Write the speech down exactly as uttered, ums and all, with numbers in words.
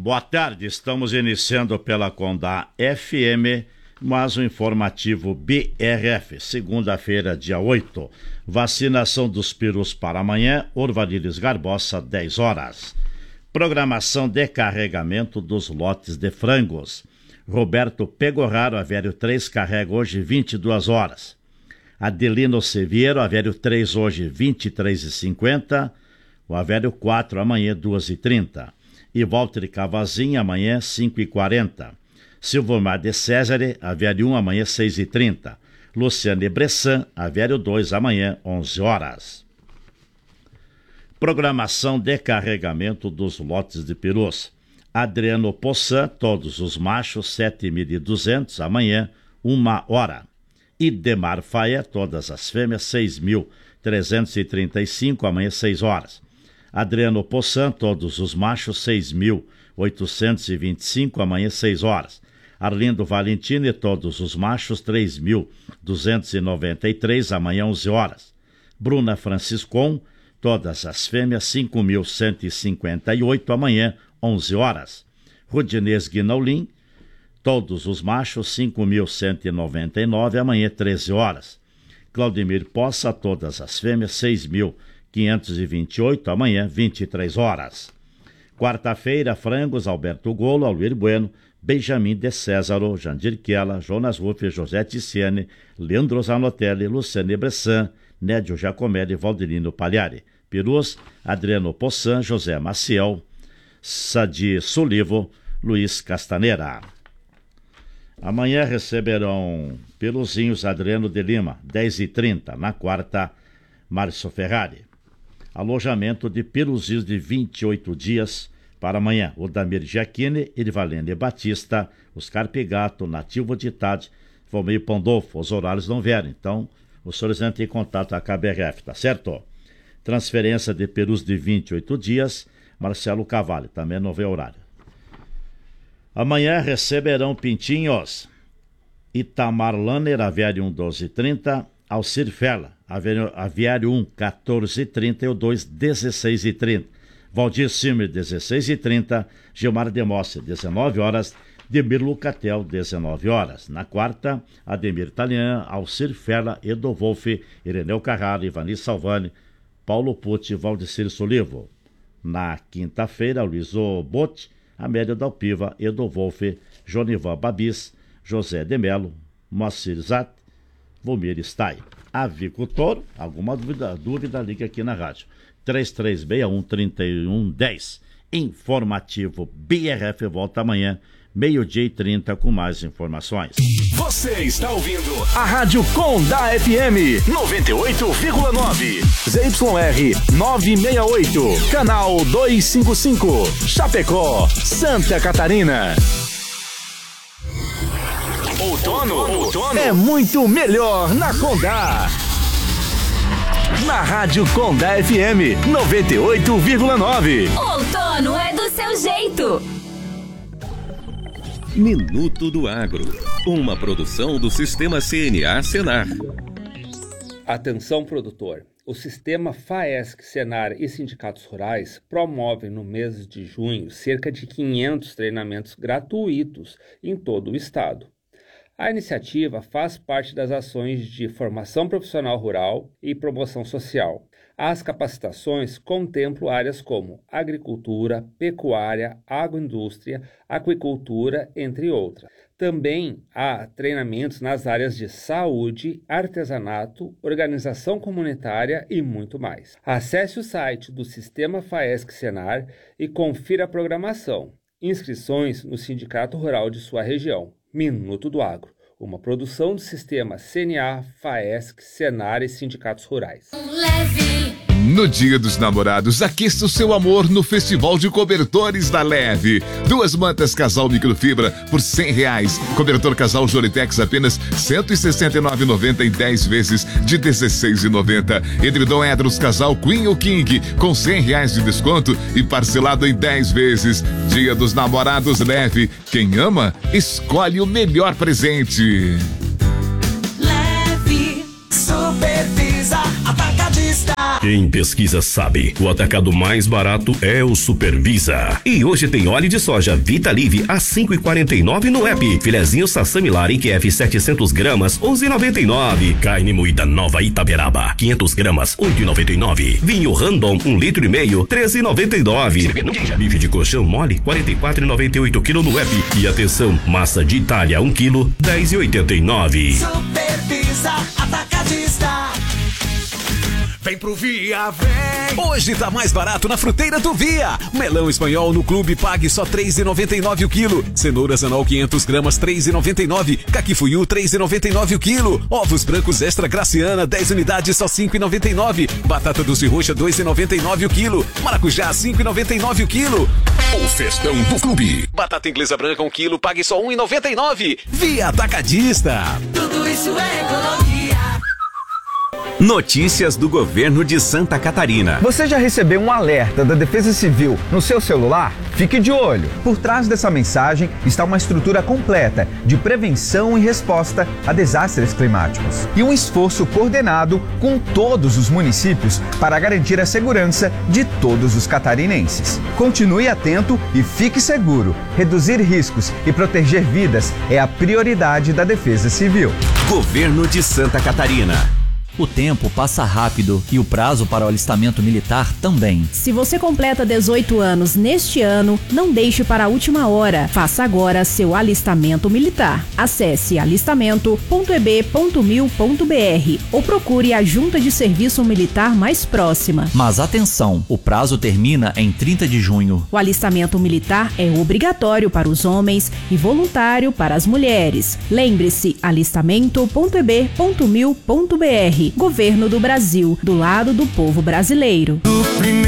boa tarde. Estamos iniciando pela Condá F M, mais um informativo B R F. Segunda-feira, dia oito. Vacinação dos perus para amanhã, Orvalides Garbosa, dez horas. Programação de carregamento dos lotes de frangos. Roberto Pegorraro, Avério três, carrega hoje vinte e duas horas. Adelino Seviero, Avério três, hoje vinte e três e cinquenta. O Avério quatro, amanhã duas e trinta. E Walter Cavazinha, amanhã cinco e quarenta. Silvomar de Césare, Avério um, amanhã seis e trinta. Luciane Bressan, Avério dois, amanhã onze horas. Programação de carregamento dos lotes de perus. Adriano Poçan, todos os machos, sete mil e duzentos, amanhã, uma hora. Idemar Faia, todas as fêmeas, seis mil trezentos e trinta e cinco, amanhã, seis horas. Adriano Poçan, todos os machos, seis mil oitocentos e vinte e cinco, amanhã, seis horas. Arlindo Valentini, todos os machos, três mil duzentos e noventa e três, amanhã, onze horas. Bruna Franciscon, todas as fêmeas, cinco mil cento e cinquenta e oito, amanhã, onze horas. Rudinês Guinaulin, todos os machos, cinco mil cento e noventa e nove, amanhã, treze horas. Claudemir Poça, todas as fêmeas, seis mil quinhentos e vinte e oito, amanhã, vinte e três horas. Quarta-feira, frangos, Alberto Golo, Alwir Bueno, Benjamin de Césaro, Jandir Kella, Jonas Ruff, José Ticiane, Leandro Zanotelli, Luciane Bressan, Nédio Giacomelli, Valdirino Pagliari. Perus, Adriano Poçan, José Maciel, Sadi Solivo, Luiz Castanheira. Amanhã receberão peluzinhos Adriano de Lima, dez e trinta. Na quarta, Márcio Ferrari. Alojamento de peluzinhos de vinte e oito dias para amanhã. O Damir Giacchini, Irivalene Batista, Oscar Pigato, Nativo de Tade, Valmeir Pandolfo. Os horários não vieram, então os senhores entrem em contato com a K B R F, tá certo? Transferência de perus de vinte e oito dias, Marcelo Cavalli, também não vê horário. Amanhã receberão pintinhos Itamar Lanner, Aviário um, doze e trinta, Alcir Fela, Aviário um, quatorze e trinta e o dois, dezesseis e trinta. Valdir Simmer, dezesseis e trinta, Gilmar Demossi, dezenove horas, Demir Lucatel, dezenove horas. Na quarta, Ademir Talian, Alcir Fela, Edo Wolff, Ireneu Carrara, Ivani Salvani, Paulo Pucci, Valdecir Solivo. Na quinta-feira, Luiz Botti, Amélia Dalpiva, Edo Wolff, Jonivan Babis, José de Melo, Moacir Zat, Vomir Stai. Avicultor, alguma dúvida, dúvida, liga aqui na rádio. três três seis um, três um um zero. Informativo B R F volta amanhã, meio-dia e trinta, com mais informações. Você está ouvindo a Rádio Condá F M noventa e oito vírgula nove, Z Y R novecentos e sessenta e oito, canal duzentos e cinquenta e cinco, Chapecó, Santa Catarina. Outono, outono é muito melhor na Condá. Na Rádio Condá F M noventa e oito vírgula nove. Outono é do seu jeito. Minuto do Agro, uma produção do Sistema C N A Senar. Atenção, produtor. O Sistema FAESC, Senar e Sindicatos Rurais promovem no mês de junho cerca de quinhentos treinamentos gratuitos em todo o estado. A iniciativa faz parte das ações de formação profissional rural e promoção social. As capacitações contemplam áreas como agricultura, pecuária, agroindústria, aquicultura, entre outras. Também há treinamentos nas áreas de saúde, artesanato, organização comunitária e muito mais. Acesse o site do Sistema FAESC Senar e confira a programação. Inscrições no Sindicato Rural de sua região. Minuto do Agro, uma produção do Sistema C N A, FAESC, Senar e Sindicatos Rurais. Leve. No Dia dos Namorados, aqueça o seu amor no Festival de Cobertores da Leve. Duas mantas casal microfibra por cem reais. Cobertor casal Joritex apenas cento e sessenta e nove reais e noventa centavos em dez vezes de dezesseis reais e noventa centavos. Edredom Edros casal Queen ou King com cem reais de desconto e parcelado em dez vezes. Dia dos Namorados Leve. Quem ama, escolhe o melhor presente. Leve, supervisa, atacadista. Quem pesquisa sabe, o atacado mais barato é o Supervisa. E hoje tem óleo de soja Vita Live a cinco reais e quarenta e nove centavos no app. Filezinho Sassami Lar Q F setecentos gramas, onze reais e noventa e nove centavos. Carne moída Nova Itaberaba, quinhentas gramas, oito reais e noventa e nove centavos. Vinho Randon, um litro e meio, treze reais e noventa e nove centavos. Bife de colchão mole, quarenta e quatro reais e noventa e oito centavos quilo no app. E atenção, massa de Itália, um quilo, dez reais e oitenta e nove centavos. Supervisa Atacadista. Vem pro Via, vem! Hoje tá mais barato na fruteira do Via. Melão espanhol no clube pague só três reais e noventa e nove centavos o quilo. Cenoura Zanol quinhentas gramas, três reais e noventa e nove centavos. Caquifuiu, três reais e noventa e nove centavos o quilo. Ovos brancos extra Graciana, dez unidades, só cinco reais e noventa e nove centavos. Batata doce roxa, dois reais e noventa e nove centavos o quilo. Maracujá, cinco reais e noventa e nove centavos o quilo. O festão do clube. Batata inglesa branca, um quilo, pague só um real e noventa e nove centavos. Via Atacadista. Tudo isso é economia. Notícias do governo de Santa Catarina. Você já recebeu um alerta da Defesa Civil no seu celular? Fique de olho. Por trás dessa mensagem está uma estrutura completa de prevenção e resposta a desastres climáticos. E um esforço coordenado com todos os municípios para garantir a segurança de todos os catarinenses. Continue atento e fique seguro. Reduzir riscos e proteger vidas é a prioridade da Defesa Civil. Governo de Santa Catarina. O tempo passa rápido e o prazo para o alistamento militar também. Se você completa dezoito anos neste ano, não deixe para a última hora. Faça agora seu alistamento militar. Acesse alistamento ponto e b ponto mil ponto b r ou procure a Junta de Serviço Militar mais próxima. Mas atenção, o prazo termina em trinta de junho. O alistamento militar é obrigatório para os homens e voluntário para as mulheres. Lembre-se, alistamento ponto e b ponto mil ponto b r. Governo do Brasil, do lado do povo brasileiro.